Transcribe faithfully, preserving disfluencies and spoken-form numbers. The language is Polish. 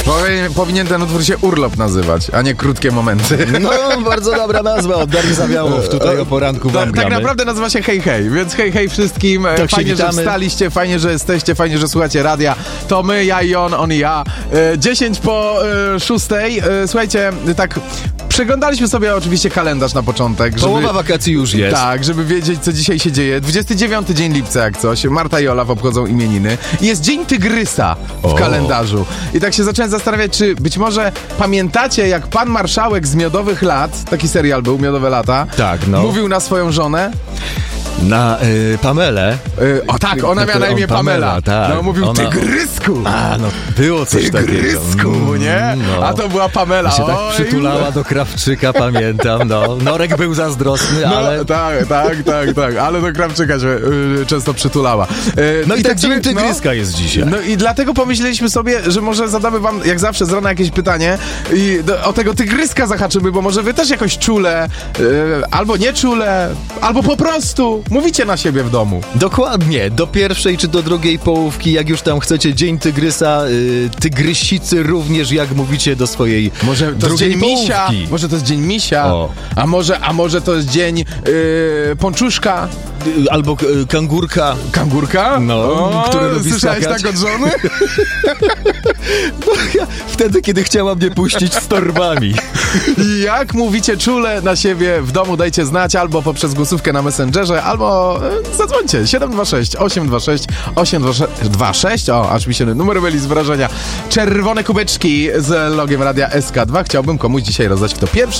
Powinien, powinien ten utwór się Urlop nazywać, a nie Krótkie Momenty. No, bardzo dobra nazwa, od Darii Zawiałow tutaj o poranku wam Tak, gramy. tak naprawdę nazywa się Hej Hej, więc hej hej wszystkim. Tak, fajnie, że witamy. wstaliście, fajnie, że jesteście, fajnie, że słuchacie radia. To my, ja i on, on i ja. E, dziesięć po e, szóstej. E, słuchajcie, tak przeglądaliśmy sobie oczywiście kalendarz na początek. Żeby, Połowa wakacji już jest. Tak, żeby wiedzieć, co dzisiaj się dzieje. dwudziestego dziewiątego dzień lipca, jak coś. Marta i Olaf obchodzą imieniny. I jest Dzień Tygrysa w O. kalendarzu. I tak się zacząłem zastanawiać, czy być może pamiętacie, jak pan marszałek z Miodowych Lat, taki serial był, Miodowe Lata, Tak, no. mówił na swoją żonę. Na y, Pamelę. Y, o tak, ona miała na imię Pamela. Pamela, tak. No mówił Ona- Tygrysku. A, no, było coś takiego. Tygrysku, Mm, nie? no. A to była Pamela. się tak Oj. przytulała do Krawczyka, pamiętam, no. Norek był zazdrosny, No, ale... tak, tak, tak, tak, ale do Krawczyka się y, często przytulała. Y, No i tak sobie- Dzień Tygryska jest dzisiaj. No i dlatego pomyśleliśmy sobie, że może zadamy wam, jak zawsze z rana, jakieś pytanie i do, o tego tygryska zahaczymy, bo może wy też jakoś czule, y, albo nie czule, albo po prostu mówicie na siebie w domu. Dokładnie, do pierwszej czy do drugiej połówki, jak już tam chcecie, Dzień Tygrysa, y, tygrysicy również, jak mówicie do swojej Może to jest drugiej dzień misia, połówki. może to jest dzień misia, O. a może, a może to jest dzień yy, pączuszka, Y, Albo y, kangurka. kangurka, No, o, który lubi słyszałeś skakać. tak od żony? Wtedy, kiedy chciała mnie puścić z torbami. I jak mówicie czule na siebie w domu, dajcie znać albo poprzez głosówkę na Messengerze, albo e, zadzwońcie siedem dwa sześć, osiem dwa sześć, osiem dwa sześć. O, aż mi się numer byli z wrażenia. Czerwone kubeczki z logiem radia S K dwa chciałbym komuś dzisiaj rozdać, kto pierwszy